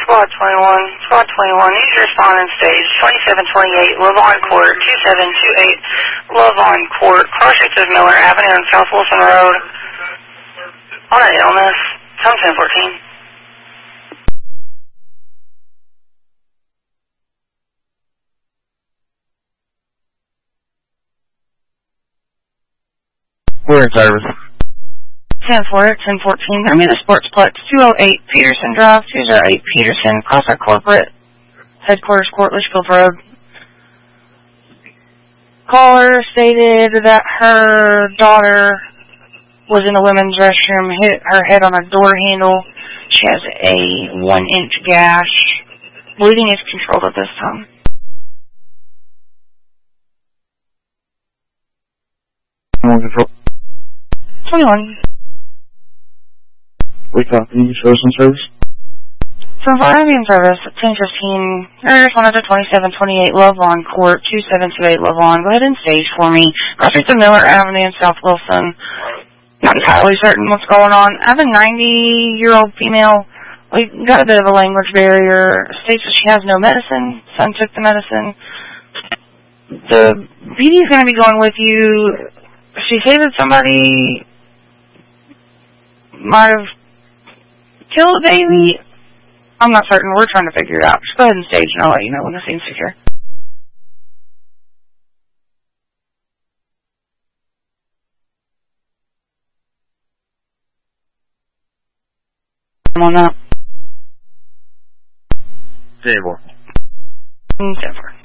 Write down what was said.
Squad 21, use your responding stage, 2728, Lavon Court, 2728, Lavon Court, cross-streets of Miller Avenue and South Wilson Road, on an illness, come 1014. We're in service. 10-4, 1014, I'm in the Sportsplex, 208 Peterson Drive, 208 Peterson, across our corporate headquarters, Court Litchfield Road. Caller stated that her daughter was in the women's restroom, hit her head on a door handle. She has a 1-inch gash. Bleeding is controlled at this time. 21. We copy. You show us in service? From Ambulance Service, 1015, Areas 12728, Lavon Court, 2728 Lavon. Go ahead and stage for me. Cross-streets of Miller Avenue and South Wilson. Not entirely certain what's going on. I have a 90-year-old female. We got a bit of a language barrier. States that she has no medicine. Son took the medicine. The BD is going to be going with you. She said that somebody might have killed a baby. I'm not certain. We're trying to figure it out. Just go ahead and stage and I'll let you know when the scene's secure. I'm on that. Table. 10-4.